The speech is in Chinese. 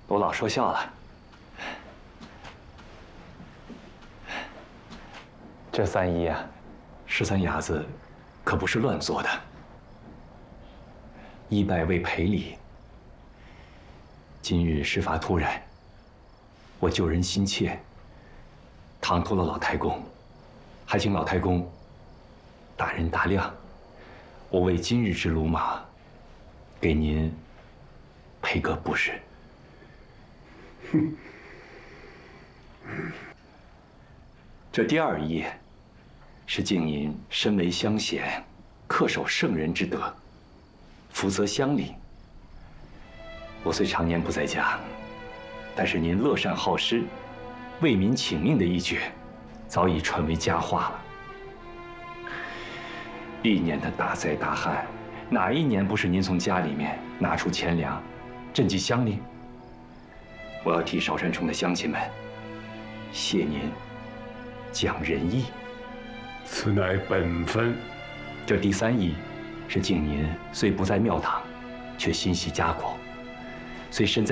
我老说笑了。这三姨啊，13伢子可不是乱做的。一百为赔礼。今日事发突然，我救人心切，唐突了老太公，还请老太公大人大量。我为今日之鲁马，给您赔个不是。哼。这第二义，是敬您身为乡贤，恪守圣人之德，福泽乡里。我虽常年不在家，但是您乐善好施、为民请命的一举，早已传为佳话了。历年的大灾大旱，哪一年不是您从家里面拿出钱粮，赈济乡邻？我要替邵山冲的乡亲们谢您讲仁义， 此乃本分。 这第三义，是敬您虽不在庙堂，却心系家国，虽身在